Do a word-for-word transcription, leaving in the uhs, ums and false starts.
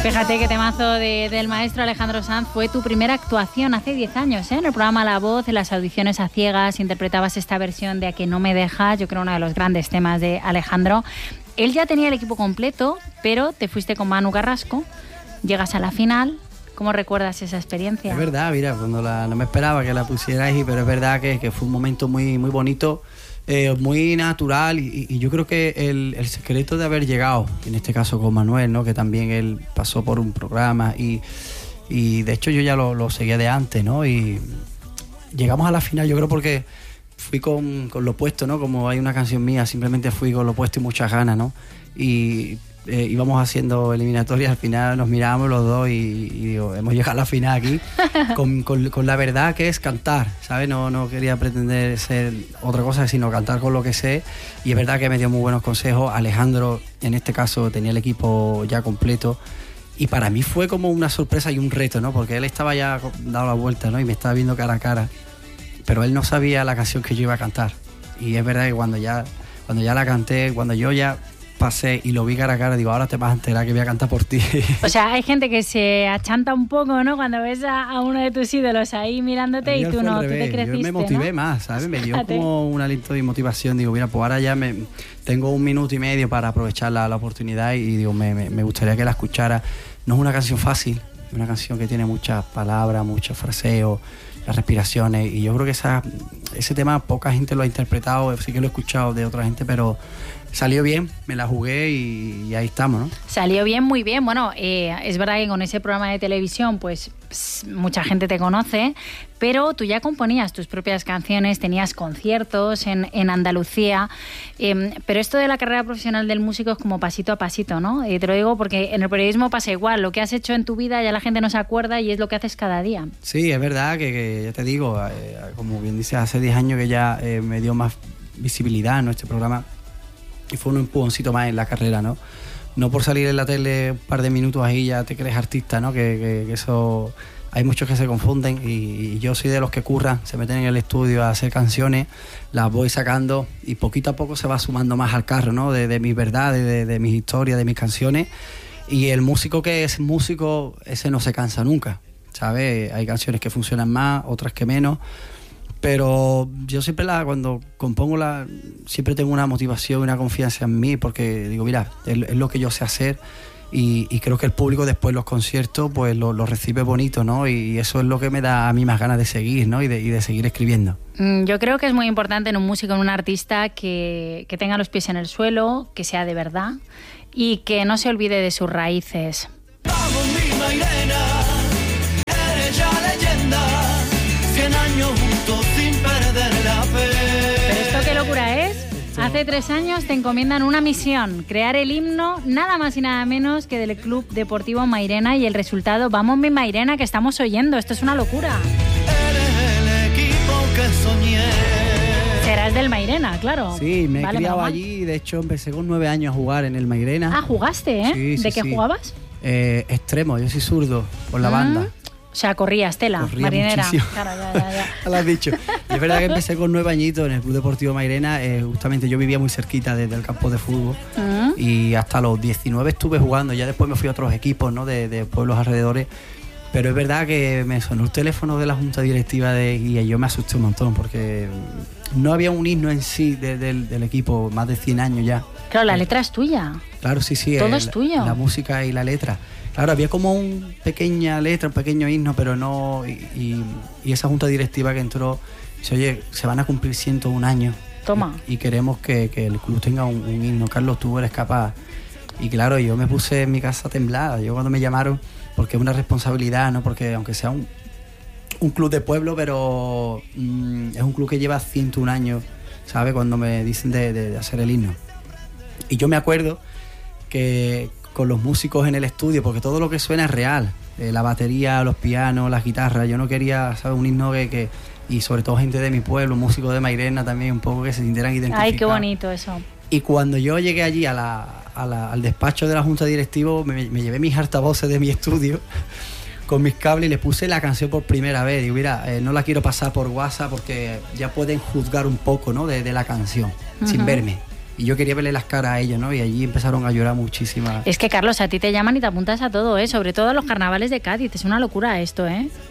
Fíjate qué temazo de, del maestro Alejandro Sanz. Fue tu primera actuación hace diez años, ¿eh? En el programa La Voz, en las audiciones a ciegas, interpretabas esta versión de A que no me dejas, yo creo uno de los grandes temas de Alejandro. Él ya tenía el equipo completo, pero te fuiste con Manu Carrasco, llegas a la final. ¿Cómo recuerdas esa experiencia? Es verdad, mira, cuando la, no me esperaba que la pusierais, pero es verdad que, que fue un momento muy, muy bonito. Eh, muy natural y, y yo creo que el, el secreto de haber llegado, en este caso con Manuel, ¿no? Que también él pasó por un programa y, y de hecho yo ya lo, lo seguía de antes, ¿no? Y llegamos a la final, yo creo porque fui con, con lo opuesto, ¿no? Como hay una canción mía, simplemente fui con lo opuesto y muchas ganas, ¿no? Y eh, íbamos haciendo eliminatorias, al final nos mirábamos los dos y, y digo, hemos llegado a la final aquí con, con, con la verdad que es cantar, ¿sabes? No, no quería pretender ser otra cosa, sino cantar con lo que sé, y es verdad que me dio muy buenos consejos. Alejandro, en este caso, tenía el equipo ya completo, y para mí fue como una sorpresa y un reto, ¿no? Porque él estaba ya dado la vuelta, ¿no? Y me estaba viendo cara a cara, pero él no sabía la canción que yo iba a cantar, y es verdad que cuando ya, cuando ya la canté, cuando yo ya pasé y lo vi cara a cara, digo, ahora te vas a enterar que voy a cantar por ti. O sea, hay gente que se achanta un poco, ¿no? Cuando ves a, a uno de tus ídolos ahí mirándote y tú no, tú te creciste, yo me motivé, ¿no? Más, ¿sabes? Me dio Fíjate. como un aliento de motivación. Digo, mira, pues ahora ya me, tengo un minuto y medio para aprovechar la, la oportunidad y digo, me, me, me gustaría que la escuchara. No es una canción fácil, es una canción que tiene muchas palabras, muchos fraseos, las respiraciones, y yo creo que esa, ese tema poca gente lo ha interpretado, sí que lo he escuchado de otra gente, pero salió bien, me la jugué y, y ahí estamos, ¿no? Salió bien, muy bien. Bueno, eh, es verdad que con ese programa de televisión, pues pss, mucha gente te conoce, pero tú ya componías tus propias canciones, tenías conciertos en, en Andalucía, eh, pero esto de la carrera profesional del músico es como pasito a pasito, ¿no? Y te lo digo porque en el periodismo pasa igual, lo que has hecho en tu vida ya la gente no se acuerda y es lo que haces cada día. Sí, es verdad que, que ya te digo, eh, como bien dices, hace diez años que ya eh, me dio más visibilidad, ¿no? Este programa. Y fue un empujoncito más en la carrera, ¿no? No por salir en la tele un par de minutos ahí ya te crees artista, ¿no? Que, que, que eso... Hay muchos que se confunden y, y yo soy de los que curran, se meten en el estudio a hacer canciones, las voy sacando y poquito a poco se va sumando más al carro, ¿no? De, de mis verdades, de, de mis historias, de mis canciones. Y el músico que es músico, ese no se cansa nunca, ¿sabes? Hay canciones que funcionan más, otras que menos. Pero yo siempre la, cuando compongo la, siempre tengo una motivación y una confianza en mí, porque digo, mira, es, es lo que yo sé hacer y, y creo que el público después los conciertos pues lo, lo recibe bonito, ¿no? Y eso es lo que me da a mí más ganas de seguir, ¿no? Y de, y de seguir escribiendo. Yo creo que es muy importante en un músico, en un artista, que, que tenga los pies en el suelo, que sea de verdad y que no se olvide de sus raíces. Vamos, mi Mairena, eres ya leyenda, cien años juntos sin perder la fe. ¿Pero esto qué locura es? Hace tres años te encomiendan una misión, crear el himno nada más y nada menos que del Club Deportivo Mairena, y el resultado, vamos mi Mairena, que estamos oyendo, esto es una locura. Eres el equipo que soñé. Serás del Mairena, claro. Sí, me he vale, criado mamá. allí, de hecho empecé con nueve años a jugar en el Mairena. Ah, jugaste, ¿eh? Sí, sí, ¿De qué sí. jugabas? Eh, extremo, yo soy zurdo por la banda. Mm. O sea, corrías tela, Corría marinera. muchísimo. Claro, ya, ya, ya. Ya lo has dicho. Y es verdad que empecé con nueve añitos en el Club Deportivo Mairena. Eh, justamente yo vivía muy cerquita desde el campo de fútbol. Mm. Y hasta los diecinueve estuve jugando. Ya después me fui a otros equipos, ¿no? de, de pueblos alrededores. Pero es verdad que me sonó el teléfono de la junta directiva de, y yo me asusté un montón porque no había un himno en sí de, de, del equipo, más de cien años ya. Claro, la letra es tuya. Claro, sí, sí. Todo el, es tuyo. La música y la letra. Claro, había como una pequeña letra, un pequeño himno, pero no... Y, y, y esa junta directiva que entró, dice, oye, se van a cumplir ciento un años. Toma. Y, y queremos que, que el club tenga un, un himno. Carlos, tú eres capaz. Y claro, yo me puse en mi casa temblada. Yo cuando me llamaron, porque es una responsabilidad, ¿no? Porque aunque sea un, un club de pueblo, pero mmm, es un club que lleva ciento un años, ¿sabes? Cuando me dicen de, de, de hacer el himno. Y yo me acuerdo que con los músicos en el estudio, porque todo lo que suena es real, eh, la batería, los pianos, las guitarras, yo no quería, ¿sabes? Un himno que, que... Y sobre todo gente de mi pueblo, músicos de Mairena también, un poco que se sintieran identificados. Ay, qué bonito eso. Y cuando yo llegué allí a la, a la, al despacho de la junta directiva, me, me llevé mis altavoces de mi estudio con mis cables y le puse la canción por primera vez. Digo, mira, eh, no la quiero pasar por WhatsApp porque ya pueden juzgar un poco, ¿no? de, de la canción, uh-huh. sin verme. y yo quería verle las caras a ellos, ¿no? Y allí empezaron a llorar muchísimas. Es que, Carlos, a ti te llaman y te apuntas a todo, ¿eh? Sobre todo a los carnavales de Cádiz. Es una locura esto, ¿eh?